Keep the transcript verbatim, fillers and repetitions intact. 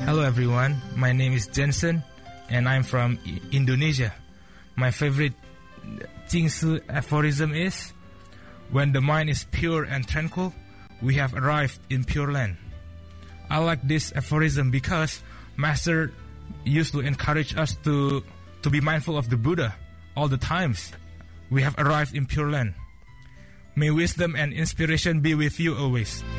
Hello everyone, my name is Jensen and I'm from I- Indonesia. My favorite Jingsu aphorism is, when the mind is pure and tranquil, we have arrived in Pure Land. I like this aphorism because Master used to encourage us to, to be mindful of the Buddha all the times. We have arrived in Pure Land. May wisdom and inspiration be with you always.